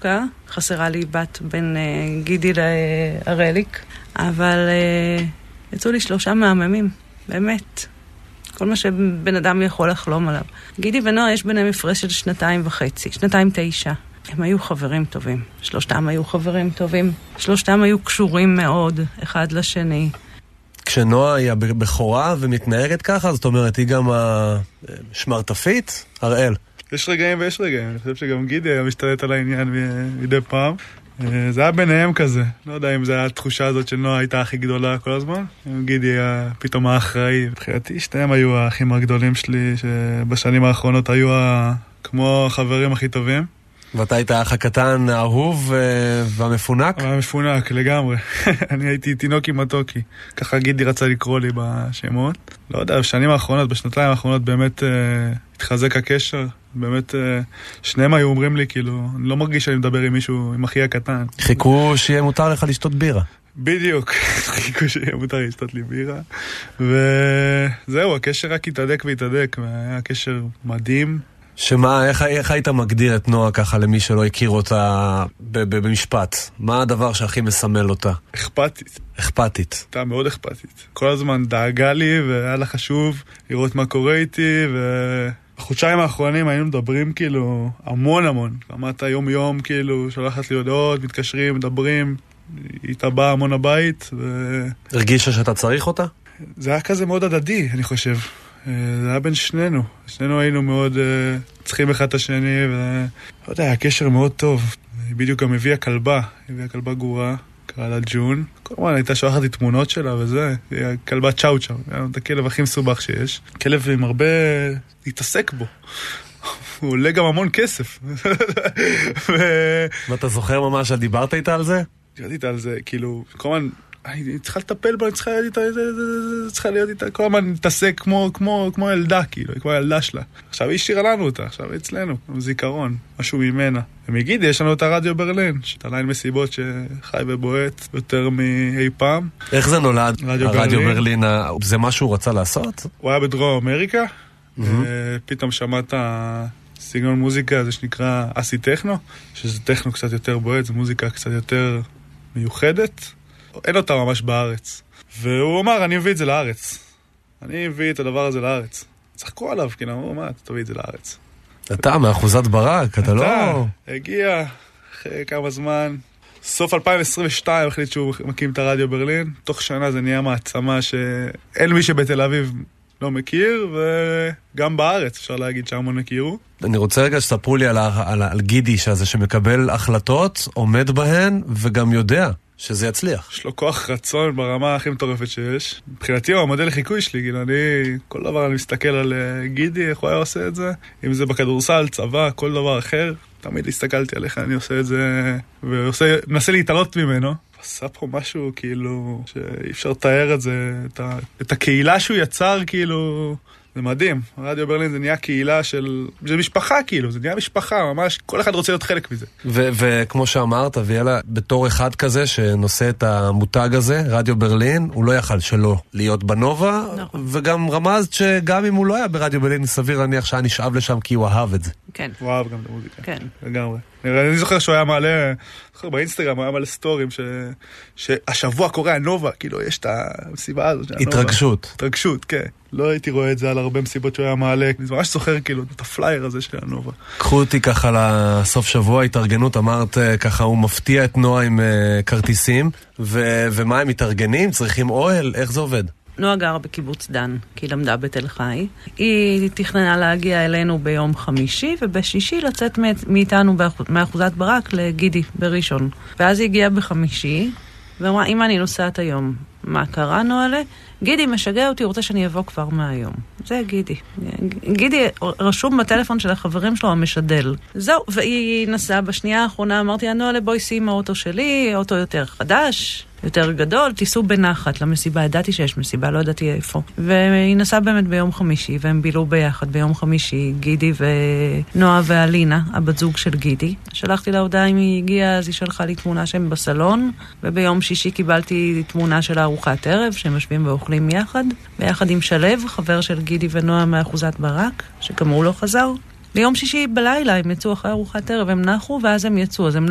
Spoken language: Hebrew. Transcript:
דווקא, חסרה לי בת בין גידי להרליק, אבל יצאו לי 3 מהממים, באמת. כל מה שבן אדם יכול לחלום עליו. גידי ונועה יש ביניהם הפרש של 2.5, 2.9. הם היו חברים טובים. 3 היו חברים טובים. 3 היו קשורים מאוד, אחד לשני. כשנועה היא הבכורה ומתנהגת ככה, זאת אומרת, היא גם השמרטפית, הראל. יש רגעים ויש רגעים. אני חושב שגם גידי היה משתלט על העניין מדי פעם. זה היה ביניהם כזה. לא יודע אם זה היה התחושה הזאת של נועה הייתה הכי גדולה כל הזמן. גידי היה פתאום האחראי. מבחינתי, שתיהם היו האחים הגדולים שלי, שבשנים האחרונות היו כמו החברים הכי טובים. ואתה היית האח הקטן, האהוב והמפונק? המפונק, לגמרי. אני הייתי תינוקי מתוקי. ככה גידי רצה לקרוא לי בשמות. לא יודע, בשנים האחרונות, בשנתיים האחרונות באמת התחזק הקשר. באמת שניהם היו אומרים לי, כאילו, אני לא מרגיש שאני מדבר עם מישהו, עם אחי הקטן. חיכו שיהיה מותר לך לשתות בירה. בדיוק, חיכו שיהיה מותר לשתות לי בירה. וזהו, הקשר רק התהדק והתהדק. היה קשר מדהים. שמה, איך היית מגדיר את נועה ככה למי שלא הכיר אותה במשפט? מה הדבר שהכי מסמל אותה? אכפתית. אכפתית. הייתה מאוד אכפתית. כל הזמן דאגה לי והיה לה חשוב לראות מה קורה איתי בחודשיים האחרונים היינו מדברים כאילו המון. אמרת יום כאילו שולחת לי הודעות, מתקשרים, מדברים. היא באה המון הבית. הרגישה שאתה צריך אותה? זה היה כזה מאוד הדדי, אני חושב. זה היה בין שנינו. שנינו היינו מאוד צריכים אחד את השני, ולא יודע, הקשר מאוד טוב. היא בדיוק גם הביאה כלבה גורה, קראה לה ג'ון. כל הזמן הייתה שולחת לי תמונות שלה וזה. היא כלבה צ'או. את הכלב הכי מסובך שיש. כלב עם הרבה להתעסק בו. הוא עולה גם המון כסף. ואתה זוכר ממש דיברת איתה על זה? דיברתי איתה על זה, כאילו, כל הזמן אני צריכה לטפל בה, אני צריכה להיות איתה, כל הזמן נתעסק כמו ילדה, כאילו, כמו ילדה שלה. עכשיו היא השאירה לנו אותה, עכשיו היא אצלנו, זיכרון, משהו ממנה. ומגידי, יש לנו את הרדיו ברלין, שאתה ליין מסיבות שחי ובועט יותר מאי פעם. איך זה נולד? הרדיו ברלין, זה מה שהוא רצה לעשות? הוא היה בדרום אמריקה, פתאום שמעת סגנון מוזיקה הזה שנקרא אסי טכנו, שזה טכנו קצת יותר בועט, זה מוזיקה קצת יותר מיוחדת. אין אותה ממש בארץ. והוא אמר, אני מביא את זה לארץ. אני מביא את הדבר הזה לארץ. צחקו עליו, כאילו, הוא אמר, תביא את זה לארץ. אתה מאחוזת ברק, אתה לא... הגיע אחרי כמה זמן. סוף 2022 החליט שהוא מקים את הרדיו ברלין. תוך שנה זה נהיה מעצמה שאין מי שבתל אביב לא מכיר, וגם בארץ אפשר להגיד שהמון הכירו. אני רוצה רגע שתספרו לי על גידי שזה שמקבל החלטות, עומד בהן וגם יודע שזה יצליח. יש לו כוח רצון ברמה הכי מטורפת שיש. מבחינתי הוא המודל לחיקוי שלי, כאילו כל דבר אני מסתכל על גידי, איך הוא היה עושה את זה, אם זה בכדורסל, צבא, כל דבר אחר, תמיד הסתכלתי על איך אני עושה את זה, ומנסה להתעלות ממנו. עשה פה משהו כאילו שאי אפשר לתאר את זה, את הקהילה שהוא יצר כאילו, זה מדהים. רדיו ברלין זה נהיה קהילה זה משפחה כאילו, זה נהיה משפחה, ממש כל אחד רוצה להיות חלק מזה. וכמו שאמרת, ויאללה, בתור אחד כזה שנושא את המותג הזה, רדיו ברלין, הוא לא יכל שלא להיות בנובה, וגם רמזת שגם אם הוא לא היה ברדיו ברלין, סביר להניח שהיה נשאב לשם כי הוא אהב את זה. כן. הוא אהב גם את המוזיקה. כן. לגמרי. אני זוכר שהוא היה מעלה, באינסטגרם הוא היה מעלה סטורים שהשבוע קורה הנובה, כאילו יש את המסיבה הזאת. התרגשות, כן. לא הייתי רואה את זה על הרבה מסיבות שהוא היה מעלה, אני ממש זוכר כאילו את הפלייר הזה של הנובה. קחו אותי ככה לסוף שבוע התארגנות, אמרת ככה הוא מפתיע את נועה עם כרטיסים, ומה הם מתארגנים? צריכים אוהל? איך זה עובד? נועה גרה בקיבוץ דן, כי היא למדה בתל חי. היא תכננה להגיע אלינו ביום חמישי, ובשישי לצאת מאיתנו מאחוזת ברק לגידי בראשון. ואז היא הגיעה בחמישי, ואמרה, אמא, אני נוסעת היום. מה קרה, נועלה? גידי משגע אותי, רוצה שאני אבוא כבר מהיום. זה גידי. גידי רשום בטלפון של החברים שלו המשדל. זהו, והיא נסעה בשנייה האחרונה, אמרתי, נועלה, בואי שים האוטו שלי, אוטו יותר חדש, יותר גדול, תיסעו בנחת למסיבה, ידעתי שיש מסיבה, לא ידעתי איפה. והיא נסעה באמת ביום חמישי, והם בילו ביחד ביום חמישי, גידי ונועה ואלינה, הבת זוג של גידי. שלחתי לה הודעה אם היא הגיעה, אז היא שלחה לי תמונה שהם בסלון, וביום שישי קיבלתי תמונה של הארוחת ערב, שהם משווים ואוכלים ביחד עם שלב, חבר של גידי ונועה מאחוזת ברק, שגם הוא לא חזר. ביום שישי בלילה הם יצאו אחרי ארוחת ערב, הם נחו, ואז הם יצאו, אז הם